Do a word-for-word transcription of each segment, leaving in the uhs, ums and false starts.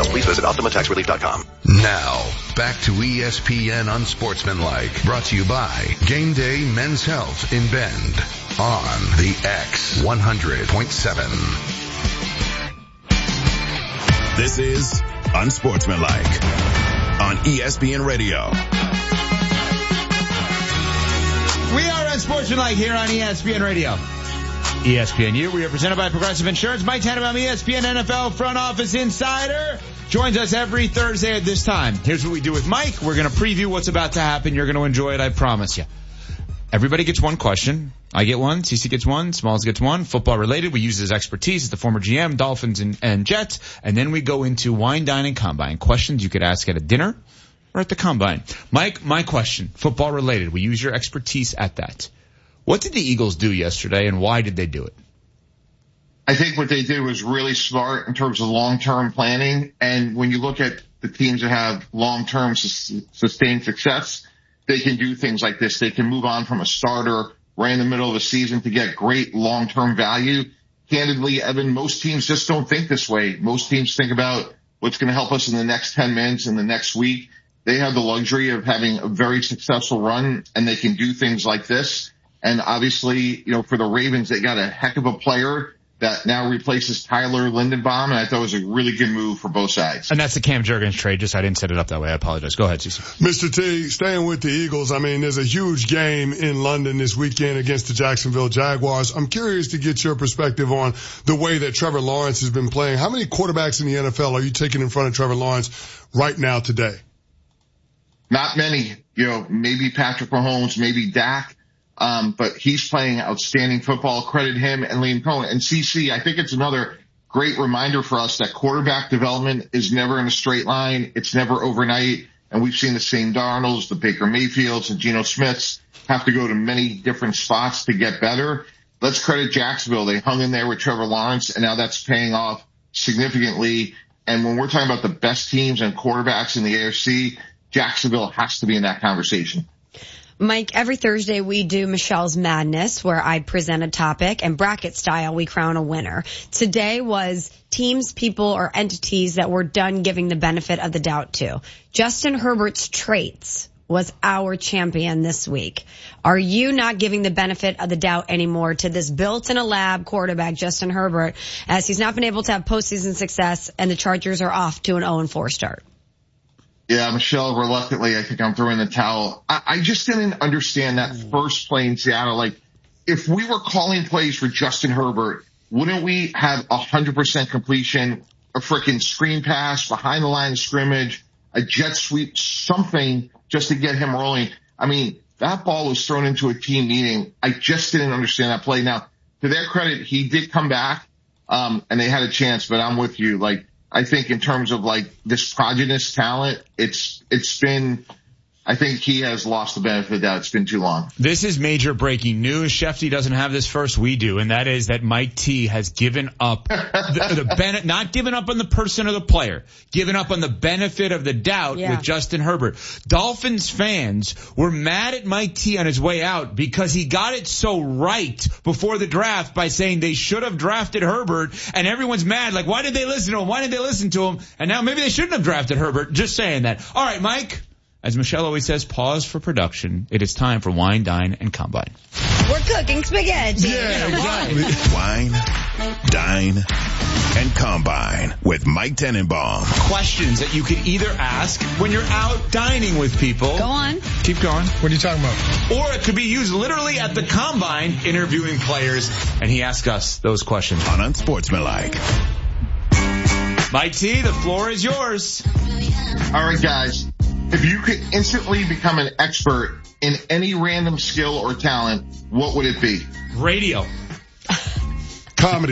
details, please visit optima tax relief dot com. Now, back to E S P N Unsportsmanlike, brought to you by Game Day Men's Health in Bend on the X one hundred point seven. This is Unsportsmanlike on E S P N Radio. We are Unsportsmanlike here on E S P N Radio. E S P N U, we are presented by Progressive Insurance. Mike Tannenbaum, E S P N N F L Front Office Insider, joins us every Thursday at this time. Here's what we do with Mike. We're going to preview what's about to happen. You're going to enjoy it, I promise you. Everybody gets one question. I get one. C C gets one. Smalls gets one. Football related. We use his expertise as the former G M, Dolphins and, and Jets. And then we go into wine, dine, and combine. Questions you could ask at a dinner or at the combine. Mike, my question, football related. We use your expertise at that. What did the Eagles do yesterday, and why did they do it? I think what they did was really smart in terms of long-term planning. And when you look at the teams that have long-term sus- sustained success, they can do things like this. They can move on from a starter right in the middle of the season to get great long-term value. Candidly, Evan, most teams just don't think this way. Most teams think about what's going to help us in the next ten minutes, in the next week. They have the luxury of having a very successful run, and they can do things like this. And obviously, you know, for the Ravens, they got a heck of a player that now replaces Tyler Linderbaum, and I thought it was a really good move for both sides. And that's the Cam Jurgens trade. Just I didn't set it up that way. I apologize. Go ahead, C C. Mister T, staying with the Eagles, I mean, there's a huge game in London this weekend against the Jacksonville Jaguars. I'm curious to get your perspective on the way that Trevor Lawrence has been playing. How many quarterbacks in the N F L are you taking in front of Trevor Lawrence right now today? Not many. You know, maybe Patrick Mahomes, maybe Dak. Um, but he's playing outstanding football. Credit him and Liam Cohen. And C C, I think it's another great reminder for us that quarterback development is never in a straight line. It's never overnight. And we've seen the Sam Darnolds, the Baker Mayfields, and Geno Smiths have to go to many different spots to get better. Let's credit Jacksonville. They hung in there with Trevor Lawrence, and now that's paying off significantly. And when we're talking about the best teams and quarterbacks in the A F C, Jacksonville has to be in that conversation. Mike, every Thursday we do Michelle's Madness, where I present a topic, and bracket style we crown a winner. Today was teams, people, or entities that we're done giving the benefit of the doubt to. Justin Herbert's traits was our champion this week. Are you not giving the benefit of the doubt anymore to this built-in-a-lab quarterback, Justin Herbert, as he's not been able to have postseason success, and the Chargers are off to an oh and four start? Yeah, Michelle, reluctantly, I think I'm throwing the towel. I, I just didn't understand that first play in Seattle. Like, if we were calling plays for Justin Herbert, wouldn't we have one hundred percent completion, a freaking screen pass behind the line of scrimmage, a jet sweep, something just to get him rolling? I mean, that ball was thrown into a team meeting. I just didn't understand that play. Now, to their credit, he did come back, um, and they had a chance, but I'm with you. Like, I think in terms of like this prodigious talent, it's, it's been, I think he has lost the benefit of the doubt. It's been too long. This is major breaking news. Shefty doesn't have this first. We do. And that is that Mike T has given up the, the benefit, not given up on the person or the player, given up on the benefit of the doubt yeah. with Justin Herbert. Dolphins fans were mad at Mike T on his way out because he got it so right before the draft by saying they should have drafted Herbert, and everyone's mad. Like, why did they listen to him? Why did they listen to him? And now maybe they shouldn't have drafted Herbert. Just saying that. All right, Mike. As Michelle always says, pause for production. It is time for Wine, Dine, and Combine. We're cooking spaghetti. Yeah, exactly. Wine, Dine, and Combine with Mike Tannenbaum. Questions that you could either ask when you're out dining with people. Go on. Keep going. What are you talking about? Or it could be used literally at the Combine, interviewing players, and he asked us those questions. On Unsportsmanlike. Mike T, the floor is yours. All right, guys. If you could instantly become an expert in any random skill or talent, what would it be? Radio. Comedy.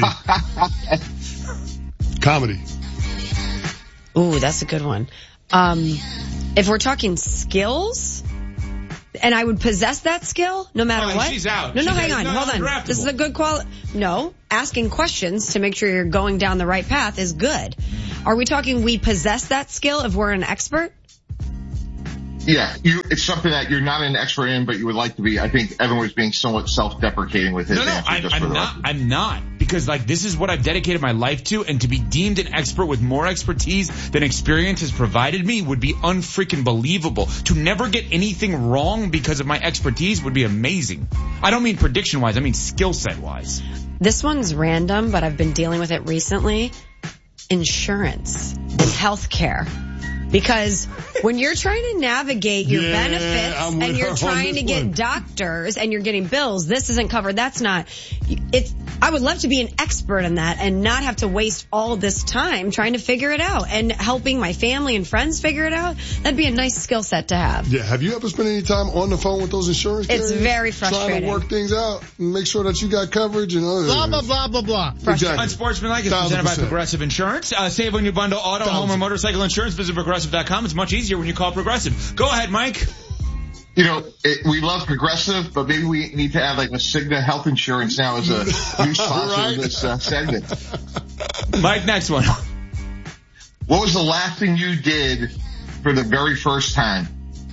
Comedy. Ooh, that's a good one. Um, if we're talking skills, and I would possess that skill no matter oh, what. She's out. No, no, she's hang on, hold on. Draftable. This is a good quality. No, asking questions to make sure you're going down the right path is good. Are we talking we possess that skill if we're an expert? Yeah, you, it's something that you're not an expert in, but you would like to be. I think Evan was being somewhat self-deprecating with his no, no, answer. I, just I'm for the not. record. I'm not. Because because like this is what I've dedicated my life to, and to be deemed an expert with more expertise than experience has provided me would be unfreaking believable. To never get anything wrong because of my expertise would be amazing. I don't mean prediction wise, I mean skill set wise. This one's random, but I've been dealing with it recently. Insurance, healthcare. Because when you're trying to navigate your Yeah, benefits I'm with and you're her on trying this to get one. doctors and you're getting bills, this isn't covered. That's not, it's, I would love to be an expert in that and not have to waste all this time trying to figure it out and helping my family and friends figure it out. That'd be a nice skill set to have. Yeah, have you ever spent any time on the phone with those insurance It's carriers? very Trying frustrating. to work things out and make sure that you got coverage and other Blah, blah, blah, blah, blah. Exactly. Unsportsmanlike is Thousand presented by percent. Progressive Insurance. Uh, save when you bundle auto, home, or Thousand. motorcycle insurance. Visit progressive dot com. It's much easier when you call Progressive. Go ahead, Mike. You know, it, we love Progressive, but maybe we need to add like a Cigna Health Insurance now as a new sponsor Right. of this uh, segment. Mike, next one. What was the last thing you did for the very first time?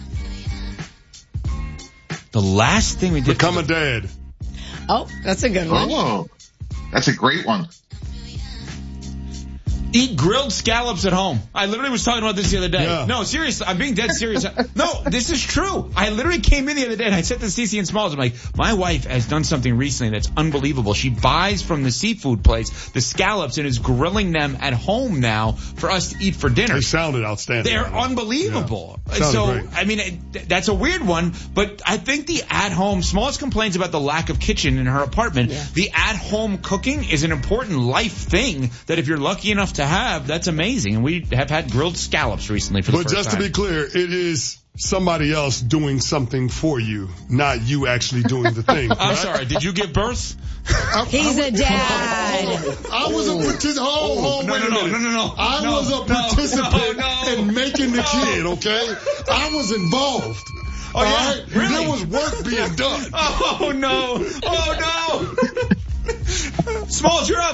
The last thing we did. Become a dad. Oh, that's a good one. Oh, that's a great one. Eat grilled scallops at home. I literally was talking about this the other day. Yeah. No, seriously, I'm being dead serious. No, this is true. I literally came in the other day and I said to Cece and Smalls, I'm like, my wife has done something recently that's unbelievable. She buys from the seafood place the scallops and is grilling them at home now for us to eat for dinner. They sounded outstanding. They're unbelievable. Yeah. Sounded So, great. I mean, it, that's a weird one, but I think the at-home, Smalls complains about the lack of kitchen in her apartment. Yeah. The at-home cooking is an important life thing that if you're lucky enough to have, that's amazing. And we have had grilled scallops recently for the But first just time. to be clear, it is somebody else doing something for you, not you actually doing the thing. I'm right? sorry, did you give birth? I, He's I, a dad. I was a participant. Hold, hold, No, wait no, a no, minute. no, no, no. I No, was a no, participant no, no. in making the No. kid, okay? I was involved. Oh, all yeah? right? Really? There was work being done. Oh, no. Oh, no. Smalls, you're up.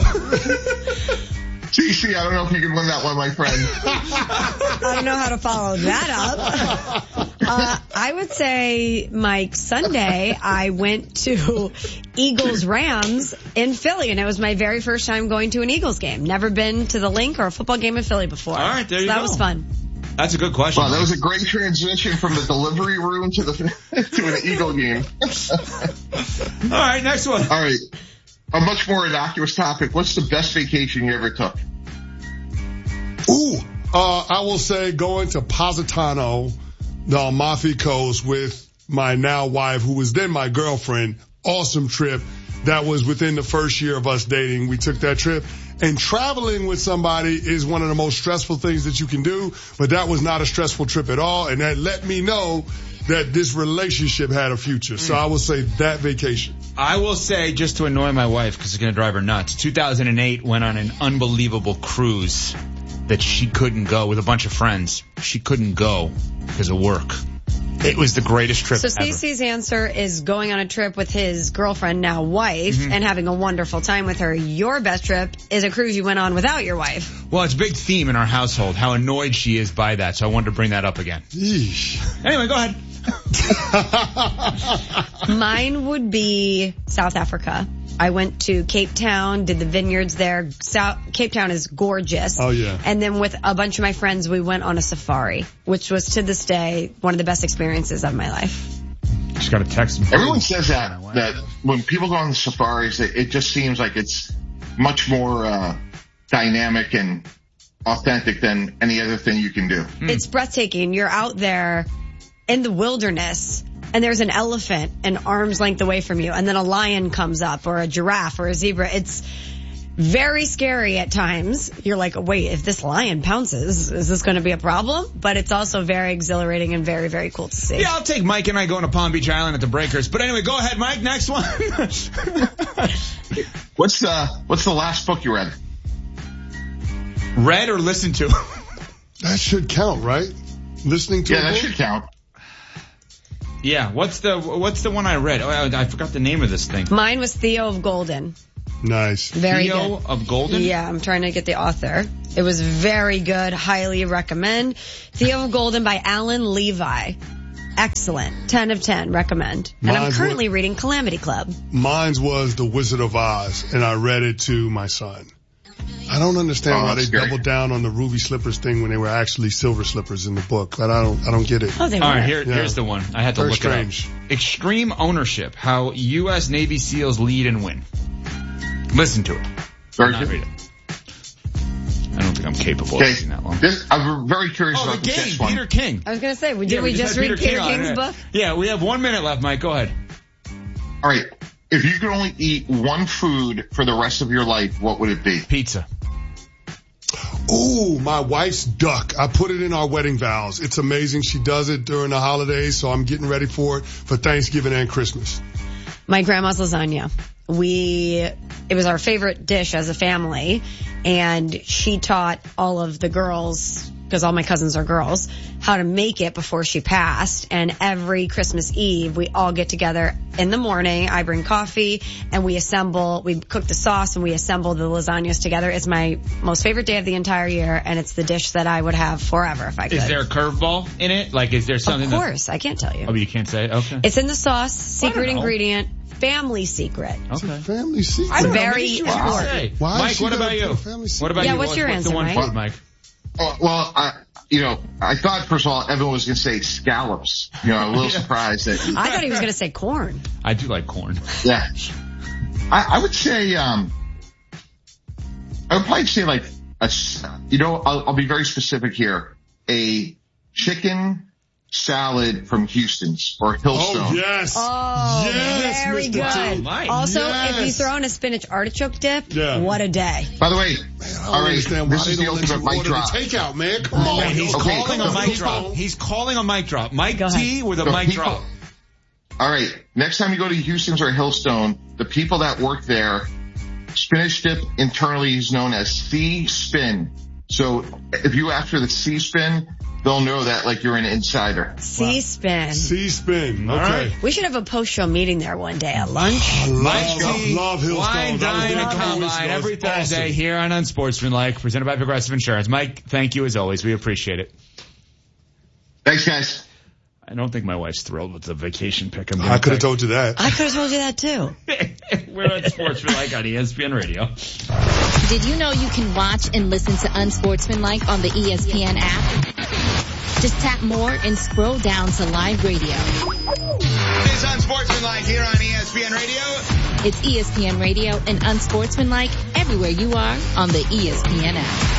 C C, I don't know if you can win that one, my friend. I don't know how to follow that up. Uh, I would say, Mike, Sunday I went to Eagles Rams in Philly, and it was my very first time going to an Eagles game. Never been to the Link or a football game in Philly before. All right, there so you that go. was fun. That's a good question. Wow, that was a great transition from the delivery room to the to an Eagle game. All right, next one. All right. A much more innocuous topic. What's the best vacation you ever took? Ooh, uh, I will say going to Positano, the Amalfi Coast with my now wife, who was then my girlfriend. Awesome trip. That was within the first year of us dating. We took that trip. And traveling with somebody is one of the most stressful things that you can do, but that was not a stressful trip at all. And that let me know that this relationship had a future. So I will say that vacation. I will say, just to annoy my wife, because it's going to drive her nuts, two thousand eight went on an unbelievable cruise that she couldn't go with a bunch of friends. She couldn't go because of work. It was the greatest trip So ever. Stacey's answer is going on a trip with his girlfriend, now wife, Mm-hmm. and having a wonderful time with her. Your best trip is a cruise you went on without your wife. Well, it's a big theme in our household, how annoyed she is by that, so I wanted to bring that up again. Yeesh. Anyway, go ahead. Mine would be South Africa. I went to Cape Town, did the vineyards there. South, Cape Town is gorgeous. Oh, yeah. And then with a bunch of my friends, we went on a safari, which was to this day one of the best experiences of my life. Just got a text. Everyone says that, that when people go on the safaris, it, it just seems like it's much more uh, dynamic and authentic than any other thing you can do. It's breathtaking. You're out there in the wilderness, and there's an elephant an arm's length away from you, and then a lion comes up, or a giraffe, or a zebra. It's very scary at times. You're like, wait, if this lion pounces, is this going to be a problem? But it's also very exhilarating and very, very cool to see. Yeah, I'll take Mike and I going to Palm Beach Island at the Breakers. But anyway, go ahead, Mike. Next one. What's the What's the last book you read? Read or listened to? That should count, right? Listening to Yeah, a that book? should count. Yeah. What's the What's the one I read? Oh, I, I forgot the name of this thing. Mine was Theo of Golden. Nice. Very Theo good. of Golden. Yeah, I'm trying to get the author. It was very good. Highly recommend. Theo of Golden by Alan Levi. Excellent. ten of ten. Recommend. And Mine's I'm currently was, reading Calamity Club. Mine's was The Wizard of Oz, and I read it to my son. I don't understand Oh, why they that's great. doubled down on the ruby slippers thing when they were actually silver slippers in the book. I don't, I don't get it. Oh, they All were. right, here, Yeah. here's the one. I had to Very look strange. it up. Extreme ownership. How U S Navy SEALs lead and win. Listen to it. Very Not good. read it. I don't think I'm capable of Okay, reading that long. this, I'm very curious Oh, about the this King, next one. Peter King. I was going to say, did Yeah, we, just had read Peter on King's it. book? Yeah, we have one minute left, Mike. Go ahead. All right. If you could only eat one food for the rest of your life, what would it be? Pizza. Ooh, my wife's duck. I put it in our wedding vows. It's amazing. She does it during the holidays, so I'm getting ready for it for Thanksgiving and Christmas. My grandma's lasagna. We, it was our favorite dish as a family, and she taught all of the girls, because all my cousins are girls, how to make it before she passed. And every Christmas Eve, we all get together in the morning. I bring coffee, and we assemble, we cook the sauce, and we assemble the lasagnas together. It's my most favorite day of the entire year, and it's the dish that I would have forever if I could. Is there a curveball in it? Like, is there something Of course, I can't tell you. That, oh, you can't say it? Okay. It's in the sauce, secret know. ingredient, family secret. Okay. Family secret. I don't know, Very maybe she was important. gonna say. Why is Mike, she what gonna about put you? a family secret? What about Yeah, you? what's your what's answer, the one Mike? food, Mike? Oh, well, I, you know, I thought first of all Evan was going to say scallops. You know, I'm a little surprised that. I thought he was going to say corn. I do like corn. Yeah, I, I would say, um, I would probably say like a, s- you know, I'll, I'll be very specific here. A chicken salad from Houston's or Hillstone. Oh, yes. Oh, yes, very Mister good. T. Mike. Also, Yes. if you throw in a spinach artichoke dip, Yeah. what a day. By the way, Man, I don't all right, understand why this they is the don't let ultimate you mic order drop. the takeout, man. Come Oh, on. man, He's Okay, calling so a mic people- drop. He's calling a mic drop. Mike Go ahead. T with a So mic people- drop. All right, next time you go to Houston's or Hillstone, the people that work there, spinach dip internally is known as C-spin. So if you ask for the C-spin, they'll know that like you're an insider. C-spin. C-spin. All Okay. right. We should have a post-show meeting there one day at lunch. I Mike love, T, love Hillstone. Wine, I was Dine, there and a couple weeks Combine ago. every It's Thursday awesome. here on Unsportsmanlike, presented by Progressive Insurance. Mike, thank you as always. We appreciate it. Thanks, guys. I don't think my wife's thrilled with the vacation pick. I'm I could have told you that. I could have told you that too. We're on Sportsmanlike on E S P N Radio. Did you know you can watch and listen to Unsportsmanlike on the E S P N app? Just tap more and scroll down to live radio. It's Unsportsmanlike here on E S P N Radio. It's E S P N Radio and Unsportsmanlike everywhere you are on the E S P N app.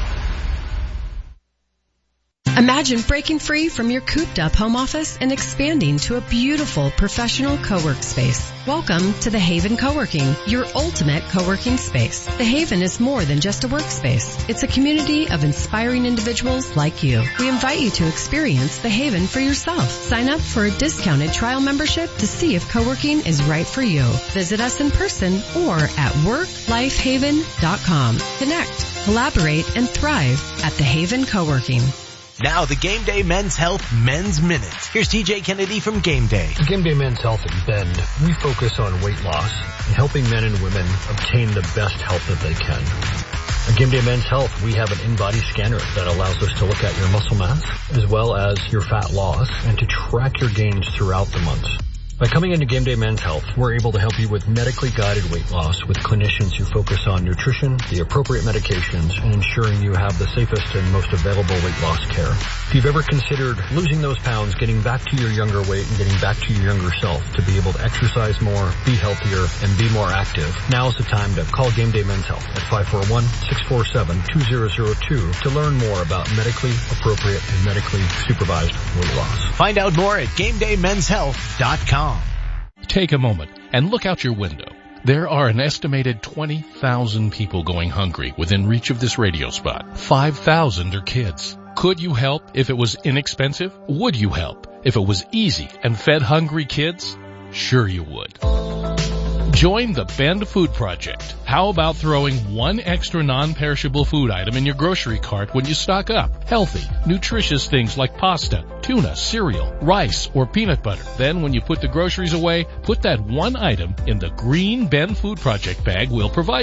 Imagine breaking free from your cooped-up home office and expanding to a beautiful professional co-work space. Welcome to The Haven Co-working, your ultimate co-working space. The Haven is more than just a workspace. It's a community of inspiring individuals like you. We invite you to experience The Haven for yourself. Sign up for a discounted trial membership to see if co-working is right for you. Visit us in person or at work life haven dot com. Connect, collaborate, and thrive at The Haven Co-working. Now the Game Day Men's Health Men's Minute. Here's T J Kennedy from Game Day. At Game Day Men's Health at Bend, we focus on weight loss and helping men and women obtain the best health that they can. At Game Day Men's Health, we have an in-body scanner that allows us to look at your muscle mass as well as your fat loss and to track your gains throughout the months. By coming into Game Day Men's Health, we're able to help you with medically guided weight loss with clinicians who focus on nutrition, the appropriate medications, and ensuring you have the safest and most available weight loss care. If you've ever considered losing those pounds, getting back to your younger weight, and getting back to your younger self to be able to exercise more, be healthier, and be more active, now's the time to call Game Day Men's Health at five four one, six four seven, two zero zero two to learn more about medically appropriate and medically supervised weight loss. Find out more at game day men's health dot com. Take a moment and look out your window. There are an estimated twenty thousand people going hungry within reach of this radio spot. five thousand are kids. Could you help if it was inexpensive? Would you help if it was easy and fed hungry kids? Sure you would. Join the Bend Food Project. How about throwing one extra non-perishable food item in your grocery cart when you stock up? Healthy, nutritious things like pasta, tuna, cereal, rice, or peanut butter. Then when you put the groceries away, put that one item in the green Bend Food Project bag we'll provide you.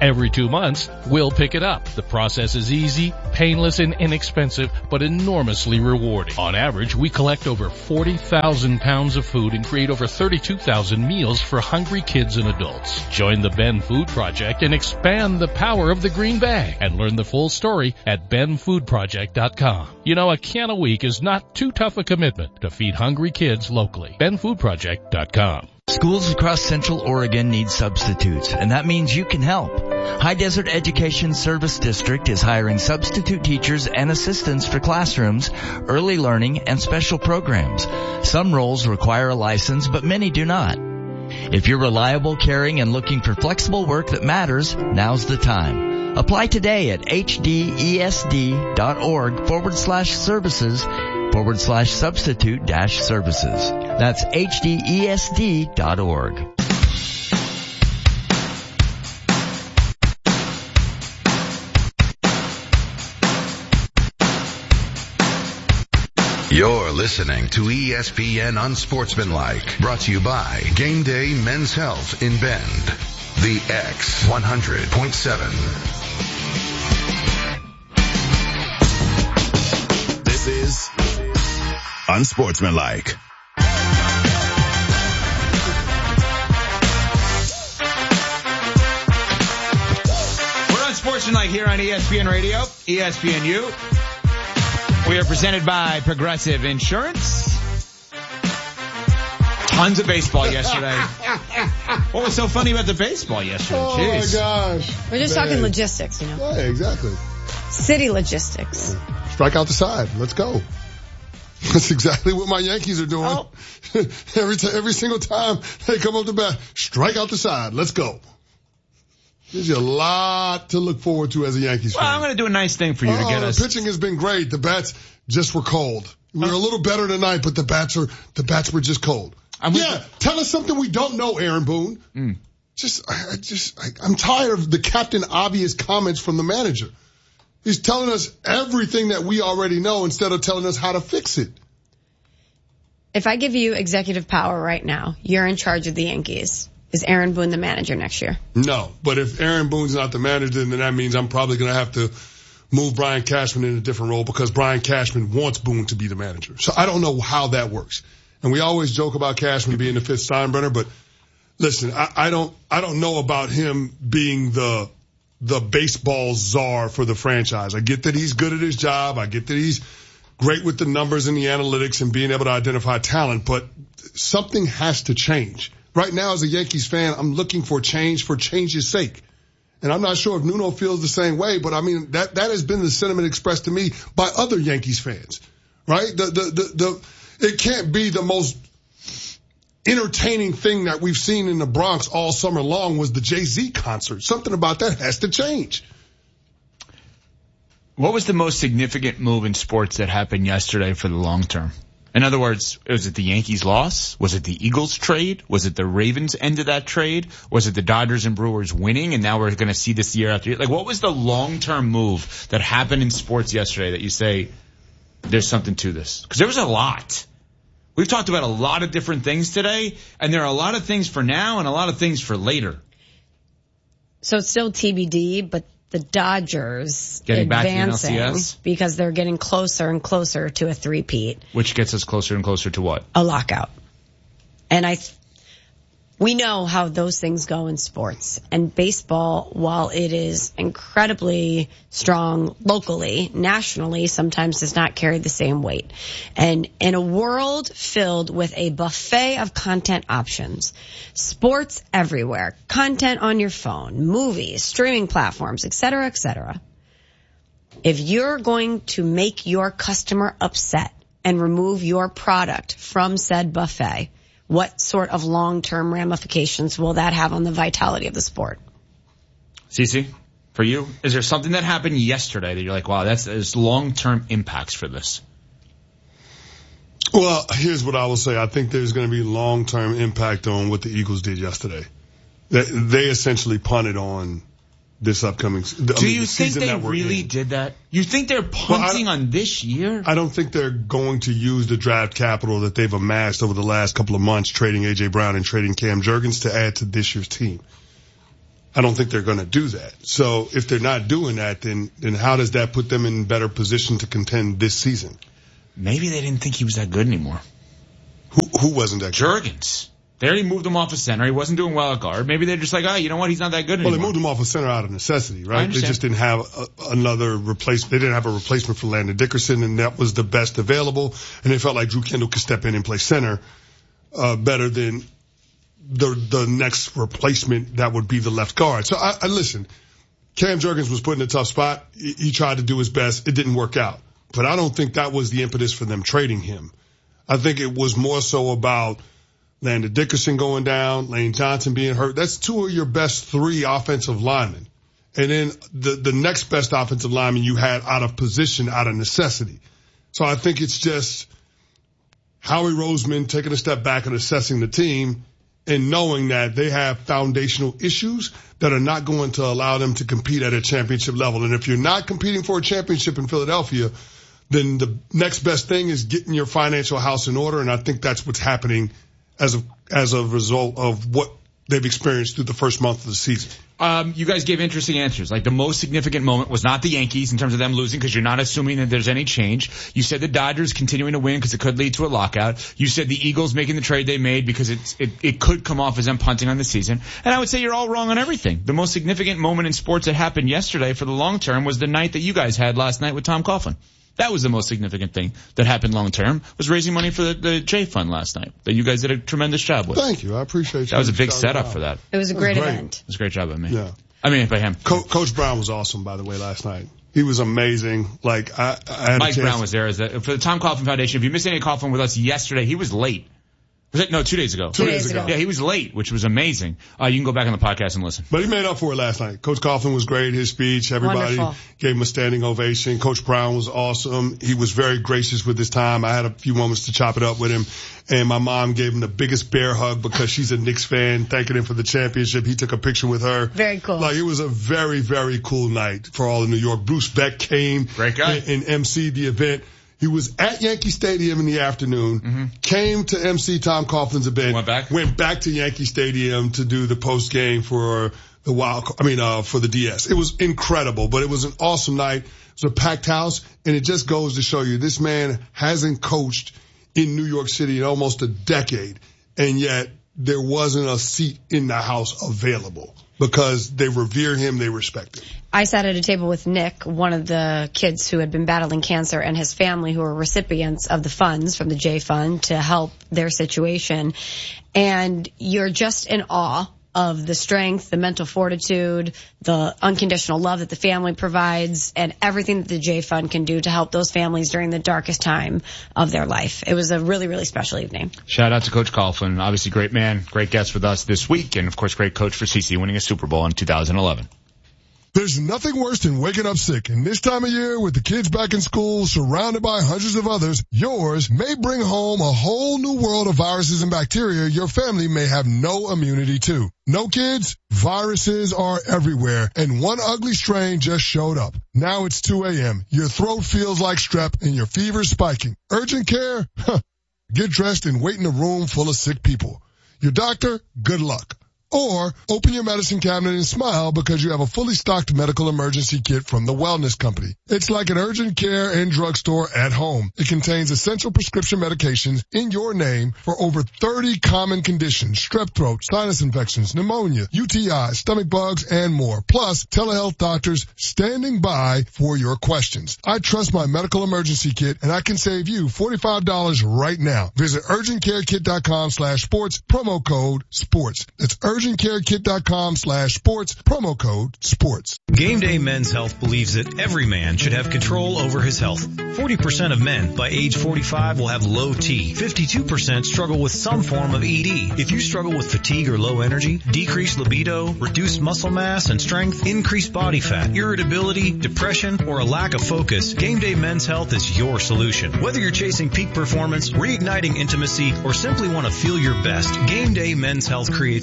Every two months, we'll pick it up. The process is easy, painless, and inexpensive, but enormously rewarding. On average, we collect over forty thousand pounds of food and create over thirty-two thousand meals for hungry kids and adults. Join the Ben Food Project and expand the power of the green bag, and learn the full story at ben food project dot com. You know, a can a week is not too tough a commitment to feed hungry kids locally. ben food project dot com. Schools across Central Oregon need substitutes, and that means you can help. High Desert Education Service District is hiring substitute teachers and assistants for classrooms, early learning, and special programs. Some roles require a license, but many do not. If you're reliable, caring, and looking for flexible work that matters, now's the time. Apply today at hdesd.org forward slash services forward slash substitute dash services. That's hdesd dot org. You're listening to E S P N Unsportsmanlike, brought to you by Game Day Men's Health in Bend. The X one hundred point seven. This is Unsportsmanlike. We're Unsportsmanlike here on E S P N Radio, E S P N U. We are presented by Progressive Insurance. Tons of baseball yesterday. What was so funny about the baseball yesterday? Oh, Jeez. my gosh. We're just Man. talking logistics, you know. Yeah, exactly. City logistics. Strike out the side. Let's go. That's exactly what my Yankees are doing. Oh. every t- every single time they come up to bat, strike out the side. Let's go. There's a lot to look forward to as a Yankees Well, fan. I'm going to do a nice thing for you oh, to get the us. pitching has been great. The bats just were cold. We were a little better tonight, but the bats are the bats were just cold. I'm yeah, the- tell us something we don't know, Aaron Boone. Mm. Just, I, I just, I, I'm tired of the Captain Obvious comments from the manager. He's telling us everything that we already know instead of telling us how to fix it. If I give you executive power right now, you're in charge of the Yankees. Is Aaron Boone the manager next year? No, but if Aaron Boone's not the manager, then that means I'm probably going to have to move Brian Cashman in a different role because Brian Cashman wants Boone to be the manager. So I don't know how that works. And we always joke about Cashman being the fifth Steinbrenner, but listen, I, I don't, I don't know about him being the, the baseball czar for the franchise. I get that he's good at his job. I get that he's great with the numbers and the analytics and being able to identify talent, but something has to change. Right now, as a Yankees fan, I'm looking for change for change's sake. And I'm not sure if Nuno feels the same way, but I mean, that, that has been the sentiment expressed to me by other Yankees fans, right? The, the, the, the, it can't be the most entertaining thing that we've seen in the Bronx all summer long was the Jay-Z concert. Something about that has to change. What was the most significant move in sports that happened yesterday for the long term? In other words, was it the Yankees' loss? Was it the Eagles' trade? Was it the Ravens' end of that trade? Was it the Dodgers and Brewers winning, and now we're going to see this year after year? Like, what was the long-term move that happened in sports yesterday that you say there's something to this? Because there was a lot. We've talked about a lot of different things today, and there are a lot of things for now and a lot of things for later. So it's still T B D, but the Dodgers getting back to the N L advancing C S? Because they're getting closer and closer to a three-peat. Which gets us closer and closer to what? A lockout. And I, th- we know how those things go in sports. And baseball, while it is incredibly strong locally, nationally, sometimes does not carry the same weight. And in a world filled with a buffet of content options, sports everywhere, content on your phone, movies, streaming platforms, et cetera, et cetera. If you're going to make your customer upset and remove your product from said buffet, what sort of long-term ramifications will that have on the vitality of the sport? Cece, for you, is there something that happened yesterday that you're like, wow, that's there's long-term impacts for this? Well, here's what I will say. I think there's going to be long-term impact on what the Eagles did yesterday. They, they essentially punted on this upcoming I Do mean, you the think season they that we're really in. did that? You think they're punting well, on this year? I don't think they're going to use the draft capital that they've amassed over the last couple of months, trading A J Brown and trading Cam Jurgens to add to this year's team. I don't think they're going to do that. So if they're not doing that, then, then how does that put them in better position to contend this season? Maybe they didn't think he was that good anymore. Who, who wasn't that good? Jurgens. They already moved him off a center. He wasn't doing well at guard. Maybe they're just like, oh, you know what? He's not that good anymore. Well, they moved him off a center out of necessity, right? They just didn't have a, another replacement. They didn't have a replacement for Landon Dickerson, and that was the best available. And they felt like Drew Kendall could step in and play center uh, better than the the next replacement that would be the left guard. So I, I listen, Cam Jurgens was put in a tough spot. He, he tried to do his best. It didn't work out. But I don't think that was the impetus for them trading him. I think it was more so about Landon Dickerson going down, Lane Johnson being hurt. That's two of your best three offensive linemen. And then the, the next best offensive lineman you had out of position, out of necessity. So I think it's just Howie Roseman taking a step back and assessing the team and knowing that they have foundational issues that are not going to allow them to compete at a championship level. And if you're not competing for a championship in Philadelphia, then the next best thing is getting your financial house in order. And I think that's what's happening as a, as a result of what they've experienced through the first month of the season. Um, you guys gave interesting answers. Like the most significant moment was not the Yankees in terms of them losing because you're not assuming that there's any change. You said the Dodgers continuing to win because it could lead to a lockout. You said the Eagles making the trade they made because it's, it, it could come off as them punting on the season. And I would say you're all wrong on everything. The most significant moment in sports that happened yesterday for the long term was the night that you guys had last night with Tom Coughlin. That was the most significant thing that happened long term, was raising money for the, the J Fund last night that you guys did a tremendous job with. Thank you. I appreciate you. That was a big setup for that. It was a great, was great event. It was a great job by me. Yeah. I mean, by him. Co- Coach Brown was awesome, by the way, last night. He was amazing. Like, I, I had Mike a chance. Brown was there as the, for the Tom Coughlin Foundation. If you missed any Coughlin with us yesterday, he was late. Was it? No, two days ago. Two, two days, days ago. Yeah, he was late, which was amazing. Uh, you can go back on the podcast and listen. But he made up for it last night. Coach Coughlin was great. His speech, everybody Wonderful. Gave him a standing ovation. Coach Brown was awesome. He was very gracious with his time. I had a few moments to chop it up with him. And my mom gave him the biggest bear hug because she's a Knicks fan, thanking him for the championship. He took a picture with her. Very cool. Like, it was a very, very cool night for all of New York. Bruce Beck came Great guy. and, and emceed the event. He was at Yankee Stadium in the afternoon, mm-hmm. came to M C Tom Coughlin's event, went back, went back to Yankee Stadium to do the post game for the wild, I mean, uh, for the D S. It was incredible, but it was an awesome night. It was a packed house, and it just goes to show you this man hasn't coached in New York City in almost a decade, and yet there wasn't a seat in the house available because they revere him, they respect him. I sat at a table with Nick, one of the kids who had been battling cancer, and his family, who were recipients of the funds from the J Fund to help their situation. And you're just in awe of the strength, the mental fortitude, the unconditional love that the family provides, and everything that the J Fund can do to help those families during the darkest time of their life. It was a really, really special evening. Shout out to Coach Coughlin. Obviously great man, great guest with us this week, and of course great coach for C C winning a Super Bowl in two thousand eleven. There's nothing worse than waking up sick, and this time of year with the kids back in school, surrounded by hundreds of others, yours may bring home a whole new world of viruses and bacteria your family may have no immunity to. No kids? Viruses are everywhere, and one ugly strain just showed up. Now it's two a.m., your throat feels like strep, and your fever's spiking. Urgent care? Huh. Get dressed and wait in a room full of sick people. Your doctor? Good luck. Or open your medicine cabinet and smile because you have a fully stocked medical emergency kit from the Wellness Company. It's like an urgent care and drugstore at home. It contains essential prescription medications in your name for over thirty common conditions: strep throat, sinus infections, pneumonia, U T I, stomach bugs, and more. Plus, telehealth doctors standing by for your questions. I trust my medical emergency kit, and I can save you forty-five dollars right now. Visit urgentcarekit.com slash sports, promo code sports. That's urgent urgentcarekit.com slash sports, promo code sports. Game Day Men's Health believes that every man should have control over his health. forty percent of men by age forty-five will have low T. fifty-two percent struggle with some form of E D. If you struggle with fatigue or low energy, decreased libido, reduced muscle mass and strength, increased body fat, irritability, depression, or a lack of focus, Game Day Men's Health is your solution. Whether you're chasing peak performance, reigniting intimacy, or simply want to feel your best, Game Day Men's Health creates customized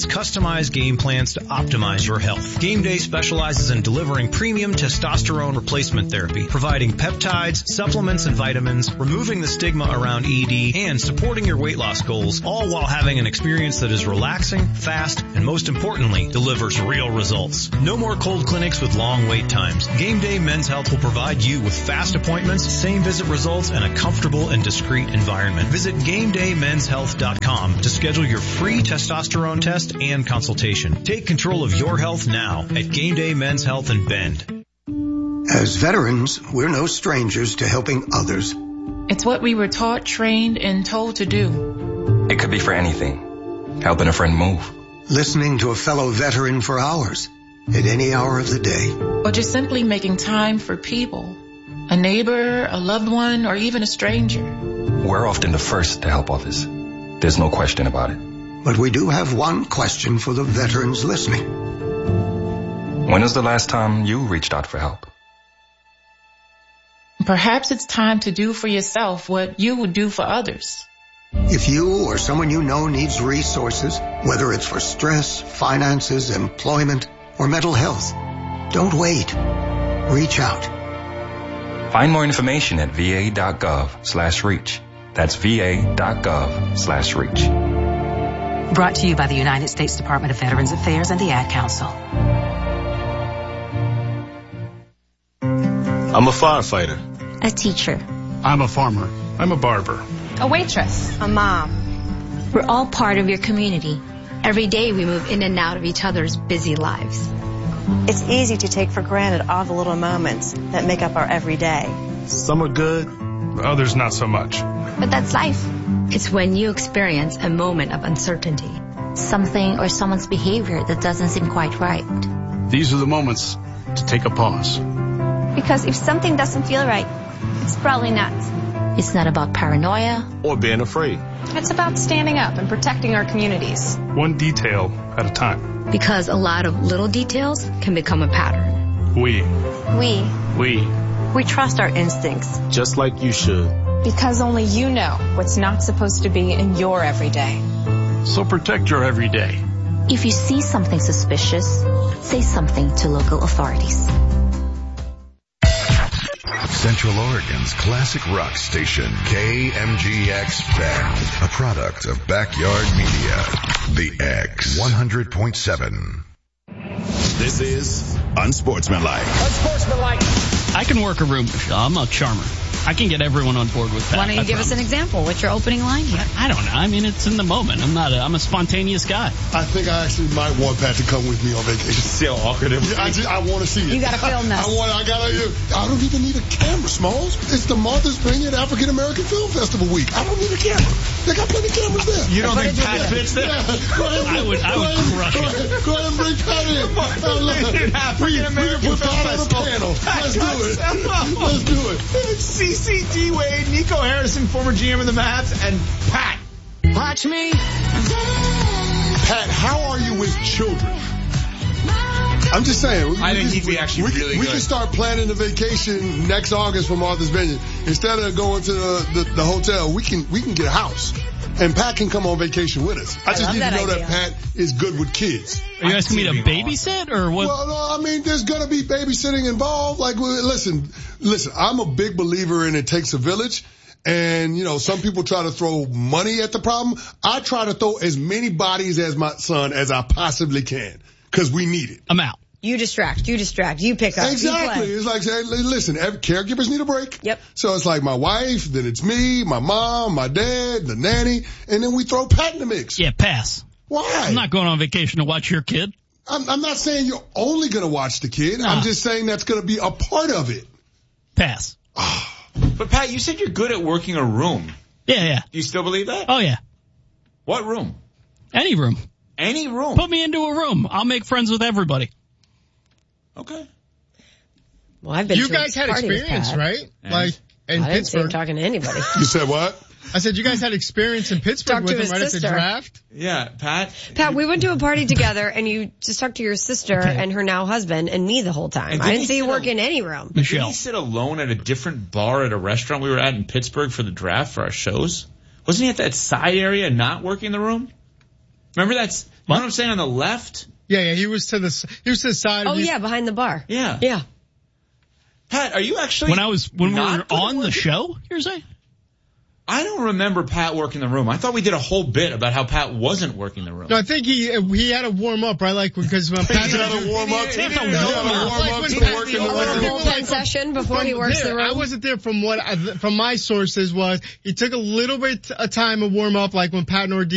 customized game plans to optimize your health. Game Day specializes in delivering premium testosterone replacement therapy, providing peptides, supplements, and vitamins, removing the stigma around E D, and supporting your weight loss goals, all while having an experience that is relaxing, fast, and most importantly, delivers real results. No more cold clinics with long wait times. Game Day Men's Health will provide you with fast appointments, same visit results, and a comfortable and discreet environment. Visit game day men's health dot com to schedule your free testosterone test and consultation. Take control of your health now at Game Day Men's Health in Bend. As veterans, we're no strangers to helping others. It's what we were taught, trained, and told to do. It could be for anything. Helping a friend move. Listening to a fellow veteran for hours, at any hour of the day. Or just simply making time for people. A neighbor, a loved one, or even a stranger. We're often the first to help others. There's no question about it. But we do have one question for the veterans listening. When was the last time you reached out for help? Perhaps it's time to do for yourself what you would do for others. If you or someone you know needs resources, whether it's for stress, finances, employment, or mental health, don't wait. Reach out. Find more information at va.gov slash reach. That's va.gov slash reach. Brought to you by the United States Department of Veterans Affairs and the Ad Council. I'm a firefighter. A teacher. I'm a farmer. I'm a barber. A waitress. A mom. We're all part of your community. Every day we move in and out of each other's busy lives. It's easy to take for granted all the little moments that make up our everyday. Some are good, others not so much. But that's life. It's when you experience a moment of uncertainty. Something or someone's behavior that doesn't seem quite right. These are the moments to take a pause. Because if something doesn't feel right, it's probably not. It's not about paranoia. Or being afraid. It's about standing up and protecting our communities. One detail at a time. Because a lot of little details can become a pattern. We. We. We. We trust our instincts. Just like you should. Because only you know what's not supposed to be in your everyday. So protect your everyday. If you see something suspicious, say something to local authorities. Central Oregon's classic rock station, K M G X Bend, a product of Backyard Media. The X one hundred point seven. This is Unsportsmanlike. Unsportsmanlike. I can work a room, Michelle. I'm a charmer. I can get everyone on board with that. Why don't you I give promise. us an example? What's your opening line here? I, I don't know. I mean, it's in the moment. I'm not a, I'm a spontaneous guy. I think I actually might want Pat to come with me on vacation. Just see how awkward it was. Yeah, I, just, I want to see it. You got to film this. I, I want. I got to. I don't even need a camera, Smalls. It's the Martha's Vineyard African American Film Festival week. I don't need a camera. They got plenty of cameras there. You don't think Pat fits there? Yeah. I would. I would crush go it. Ahead, go ahead and bring Pat in. African American Put Pat on the panel. Let's do it. Let's do it. C C D Wade, Nico Harrison, former G M of the Mavs, and Pat. Watch me. Pat, how are you with children? I'm just saying. We, I we think can, he'd be actually we, really we good. can start planning the vacation next August for Martha's Vineyard. Instead of going to the, the, the hotel, we can we can get a house. And Pat can come on vacation with us. I, I just need to know idea. that Pat is good with kids. Are you asking me to babysit or what? Well, no, I mean, there's going to be babysitting involved. Like, listen, listen, I'm a big believer in it takes a village. And, you know, some people try to throw money at the problem. I try to throw as many bodies as my son as I possibly can because we need it. I'm out. You distract, you distract, you pick up. Exactly. You it's like, saying, listen, every, caregivers need a break. Yep. So it's like my wife, then it's me, my mom, my dad, the nanny, and then we throw Pat in the mix. Yeah, pass. Why? I'm not going on vacation to watch your kid. I'm, I'm not saying you're only going to watch the kid. Nah. I'm just saying that's going to be a part of it. Pass. But Pat, you said you're good at working a room. Yeah, yeah. Do you still believe that? Oh, yeah. What room? Any room. Any room? Put me into a room. I'll make friends with everybody. Okay. Well, I've been you to guys had experience, right? And like in I didn't see him Pittsburgh. talking to anybody. You said what? I said you guys had experience in Pittsburgh Talked with to him right his at the sister. draft. Yeah, Pat. Pat, we went to a party together, and you just talked to your sister Okay. and her now husband and me the whole time. And I did didn't he see you sit work al- in any room. Michelle. Did he sit alone at a different bar at a restaurant we were at in Pittsburgh for the draft for our shows? Wasn't he at that side area not working the room? Remember that's, You know what I'm saying? On the left? Yeah, yeah, he was to the, he was to the side. Oh he, yeah, behind the bar. Yeah. Yeah. Pat, are you actually When I was, when we were not on the working? show, you're saying? I don't remember Pat working the room. I thought we did a whole bit about how Pat wasn't working the room. No, I think he he had to warm up, right? Like because when Pat He had to warm up. He He had had to to warm warm up. up Like to when work Pat- in the a lot of room. people Bullpen session before he works there, the room. I wasn't there. From what I, from my sources was he took a little bit of time to warm up, like when Pat Nordine